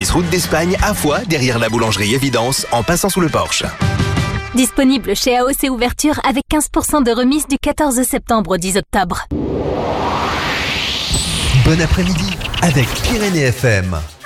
10 route d'Espagne à Foix, derrière la boulangerie Évidence, en passant sous le porche. Disponible chez AOC Ouverture avec 15% de remise du 14 septembre au 10 octobre. Bon après-midi avec Pyrénées FM.